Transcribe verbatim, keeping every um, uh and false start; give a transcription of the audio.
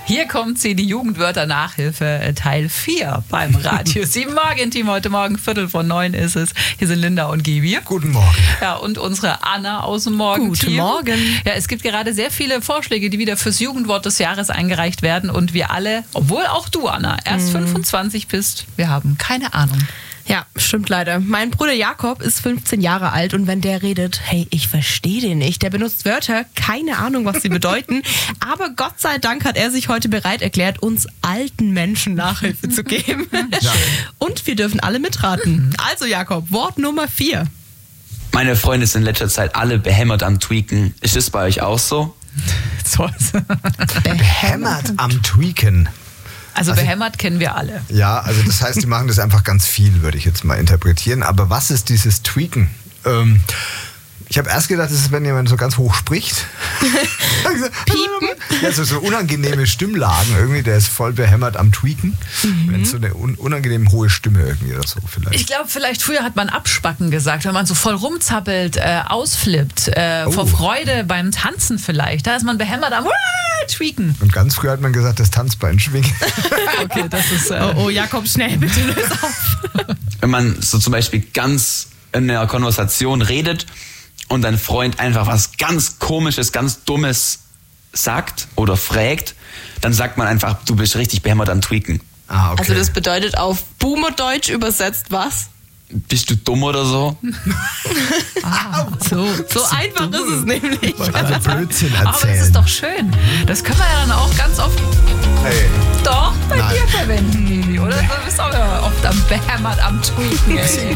Hier kommt sie, die Jugendwörter-Nachhilfe Teil vier beim Radio sieben Morgen-Team. Heute Morgen, Viertel von neun ist es. Hier sind Linda und Gibi. Guten Morgen. Ja, und unsere Anna aus dem Morgen-Team. Guten Morgen. Ja, es gibt gerade sehr viele Vorschläge, die wieder fürs Jugendwort des Jahres eingereicht werden. Und wir alle, obwohl auch du, Anna, erst mhm. fünfundzwanzig bist, wir haben keine Ahnung. Ja, stimmt leider. Mein Bruder Jakob ist fünfzehn Jahre alt und wenn der redet, hey, ich verstehe den nicht. Der benutzt Wörter, keine Ahnung, was sie bedeuten. Aber Gott sei Dank hat er sich heute bereit erklärt, uns alten Menschen Nachhilfe zu geben. Ja. Und wir dürfen alle mitraten. Also Jakob, Wort Nummer vier. Meine Freunde sind in letzter Zeit alle behämmert am Tweaken. Ist es bei euch auch so? Behämmert am Tweaken. Also, also behämmert kennen wir alle. Ja, also das heißt, die machen das einfach ganz viel, würde ich jetzt mal interpretieren. Aber was ist dieses Tweaken? Ähm, ich habe erst gedacht, das ist, wenn jemand so ganz hoch spricht. Piepen? Ja, so, so unangenehme Stimmlagen irgendwie, der ist voll behämmert am Tweaken. Mhm. Wenn es so eine un- unangenehm hohe Stimme irgendwie oder so vielleicht. Ich glaube, vielleicht früher hat man Abspacken gesagt, wenn man so voll rumzappelt, äh, ausflippt, äh, oh. vor Freude beim Tanzen vielleicht. Da ist man behämmert am Tweaken. Und ganz früh hat man gesagt, das Tanzbein schwingen. Okay, das ist... Äh oh, oh, Jakob, schnell, bitte löse auf. Wenn man so zum Beispiel ganz in einer Konversation redet und dein Freund einfach was ganz Komisches, ganz Dummes sagt oder fragt, dann sagt man einfach, du bist richtig behämmert am Tweaken. Ah, okay. Also das bedeutet auf Boomerdeutsch übersetzt was? Bist du dumm oder so? Ah, so so einfach ist es nämlich. Also Blödsinn erzählen. Aber das ist doch schön. Das können wir ja dann auch ganz oft hey. doch bei Nein. dir verwenden, Gibi, oder? Du bist auch oft am behämmert am Tweaken.